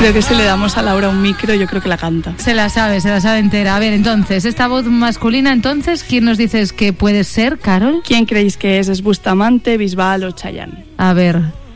Creo que si le damos a Laura un micro, yo creo que la canta. Se la sabe entera. A ver, entonces, esta voz masculina, entonces, ¿quién nos dices que puede ser, Carol? ¿Quién creéis que es? ¿Es Bustamante, Bisbal o Chayanne? A ver...